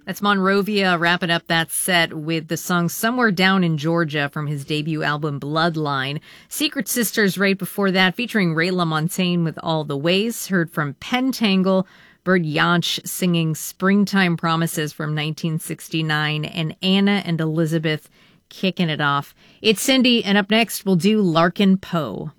That's Monrovia wrapping up that set with the song Somewhere Down in Georgia from his debut album Bloodline. Secret Sisters right before that, featuring Ray LaMontagne with All the Ways. Heard from Pentangle, Bert Jansch singing Springtime Promises from 1969, and Anna and Elizabeth kicking it off. It's Cindy, and up next we'll do Larkin Poe.